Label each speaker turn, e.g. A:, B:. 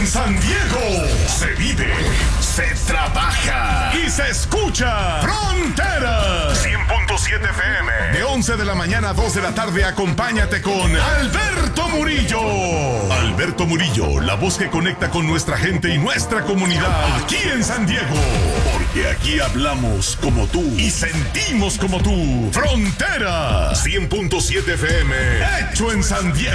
A: En San Diego se vive, se trabaja y se escucha Fronteras 100.7 FM. De 11 de la mañana a 2 de la tarde, acompáñate con Alberto Murillo. Alberto Murillo, la voz que conecta con nuestra gente y nuestra comunidad aquí en San Diego. Porque aquí hablamos como tú y sentimos como tú. Fronteras 100.7 FM, hecho en San Diego.